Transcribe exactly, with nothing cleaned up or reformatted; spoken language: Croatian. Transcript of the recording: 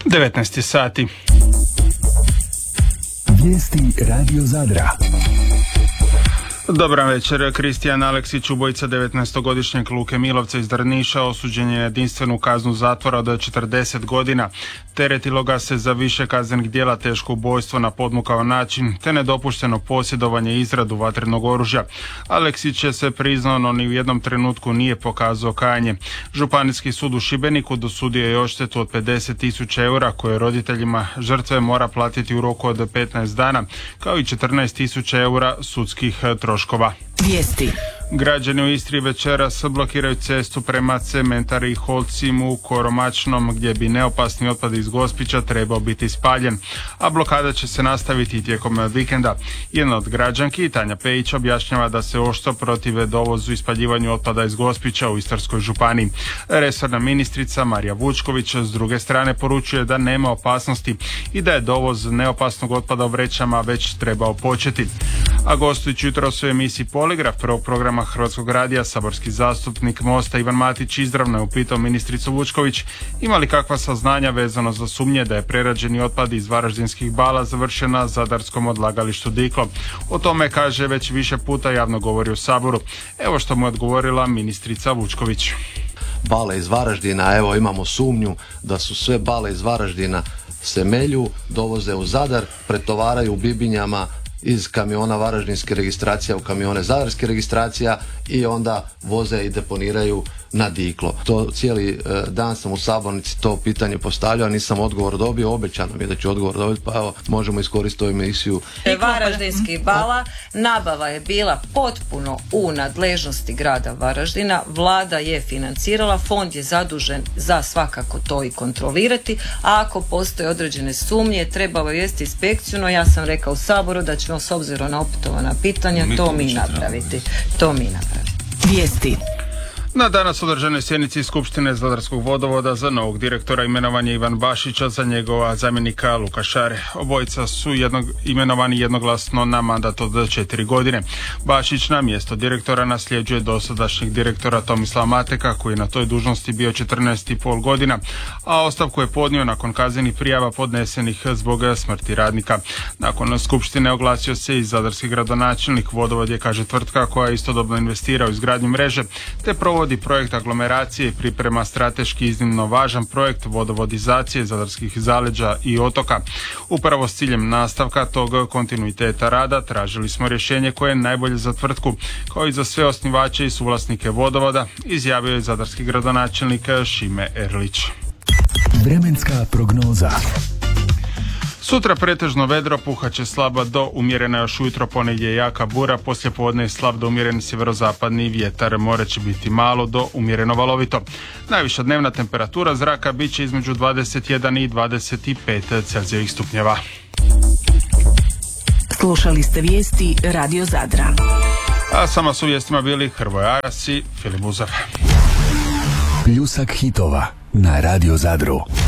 devetnaest sati. Vijesti Radio Zadra. Dobar večer. Kristijan Aleksić, ubojica devetnaestogodišnjeg Luke Milovca iz Drniša, osuđen je jedinstvenu kaznu zatvora od četrdeset godina. Teretilo ga se za više kaznenih djela, teško ubojstvo na podmukao način te nedopušteno posjedovanje i izradu vatrenog oružja. Aleksić je se priznao, no ni u jednom trenutku nije pokazao kajanje. Županijski sud u Šibeniku dosudio je odštetu od pedeset tisuća eura koje roditeljima žrtve mora platiti u roku od petnaest dana, kao i četrnaest tisuća eura sudskih troškova. Vijesti. Građani u Istri večeras blokiraju cestu prema Cementari Holcimu u Koromačnom, gdje bi neopasni otpad iz Gospića trebao biti spaljen, a blokada će se nastaviti tijekom vikenda. Jedna od građanki, Tanja Pejić, objašnjava da se oštro protive dovozu i spaljivanju otpada iz Gospića u Istarskoj županiji. Resorna ministrica Marija Vučković s druge strane poručuje da nema opasnosti i da je dovoz neopasnog otpada u vrećama već trebao početi. A gostujući jutros u emisiji Poligraf prvog programa Hrvatskog radija, saborski zastupnik Mosta Ivan Matić izravno je upitao ministricu Vučković ima li kakva saznanja vezano za sumnje da je prerađeni otpad iz varaždinskih bala završen na zadarskom odlagalištu Diklo. O tome, kaže, već više puta javno govori u Saboru. Evo što mu je odgovorila ministrica Vučković. Bale iz Varaždina, evo imamo sumnju da su sve bale iz Varaždina se melju, dovoze u Zadar, pretovaraju u Bibinjama iz kamiona varaždinske registracija u kamione zadarske registracija i onda voze i deponiraju na Diklo. To cijeli e, dan sam u sabornici to pitanje postavljao, nisam odgovor dobio, obećano mi je da ću odgovor dobiti, pa evo možemo iskoristiti ovu emisiju. Varaždinskih bala, nabava je bila potpuno u nadležnosti grada Varaždina, vlada je financirala, fond je zadužen za svakako to i kontrolirati, a ako postoje određene sumnje trebalo jesti inspekciju, no ja sam rekao u Saboru da ćemo s obzirom na opetovana pitanja to mi napraviti. To mi napraviti. Vijesti. Na danas održanoj sjednici Skupštine Zadarskog vodovoda za novog direktora imenovan je Ivan Bašić, a za njegova zamjenika Luka Šare. Obojica su jednog, imenovani jednoglasno na mandat od četiri godine. Bašić na mjesto direktora nasljeđuje dosadašnjeg direktora Tomislava Mateka, koji je na toj dužnosti bio četrnaest i pol godina, a ostavku je podnio nakon kaznenih prijava podnesenih zbog smrti radnika. Nakon Skupštine oglasio se i zadarski gradonačelnik. Vodovod je, kaže, tvrtka koja istodobno investira u izgradnju mreže te provodi projekt aglomeracije i priprema strateški iznimno važan projekt vodovodizacije zadarskih zaleđa i otoka. Upravo s ciljem nastavka tog kontinuiteta rada tražili smo rješenje koje je najbolje za tvrtku, kao i za sve osnivače i suvlasnike vodovoda, izjavio je zadarski gradonačelnik Šime Erlić. Vremenska prognoza. Sutra pretežno vedro, puhaće slaba do umjerena, još ujutro ponegdje jaka bura, poslije podne slab do umjeren sjeverozapadni vjetar, more će biti malo do umjereno valovito. Najviša dnevna temperatura zraka bit će između dvadeset jedan i dvadeset pet Celzijevih stupnjeva. Slušali ste vijesti Radio Zadra. A sama su vijestima bili Hrvoje Aras i Filip Buzav. Pljusak hitova na Radio Zadru.